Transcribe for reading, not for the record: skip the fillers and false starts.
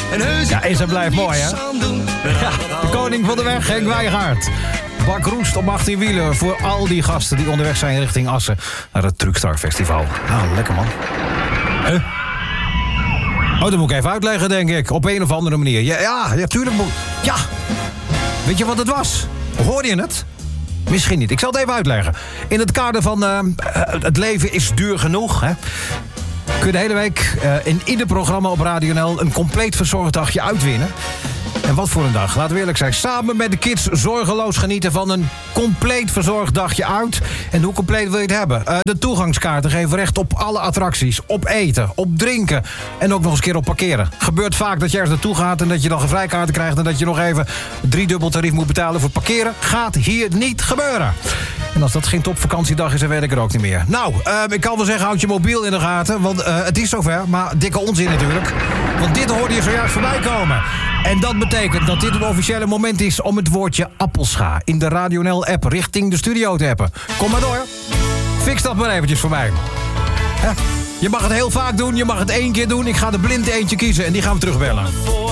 Ja, is en blijft mooi, hè? Ja, de koning van de weg, Henk Wijngaard. Bak roest op 18 wielen voor al die gasten die onderweg zijn richting Assen naar het Truckstar Festival. Nou, lekker man. Huh? Oh, dat moet ik even uitleggen, denk ik. Op een of andere manier. Ja, tuurlijk moet... Ja. Weet je wat het was? Hoorde je het? Misschien niet. Ik zal het even uitleggen. In het kader van het leven is duur genoeg, hè? Kun je de hele week in ieder programma op Radio NL een compleet verzorgd dagje uitwinnen. En wat voor een dag, laten we eerlijk zijn. Samen met de kids zorgeloos genieten van een compleet verzorgd dagje uit. En hoe compleet wil je het hebben? De toegangskaarten geven recht op alle attracties. Op eten, op drinken en ook nog eens een keer op parkeren. Gebeurt vaak dat je ergens naartoe gaat en dat je dan geen vrijkaarten krijgt... en dat je nog even 3-dubbel tarief moet betalen voor parkeren. Gaat hier niet gebeuren. En als dat geen topvakantiedag is, dan weet ik er ook niet meer. Nou, ik kan wel zeggen, houd je mobiel in de gaten. Want het is zover, maar dikke onzin natuurlijk. Want dit hoorde je zojuist voorbij komen. En dat betekent dat dit een officiële moment is om het woordje appelscha in de Radio NL-app richting de studio te appen. Kom maar door. Fix dat maar eventjes voor mij. Je mag het heel vaak doen, je mag het 1 keer doen. Ik ga er blind eentje kiezen en die gaan we terugbellen.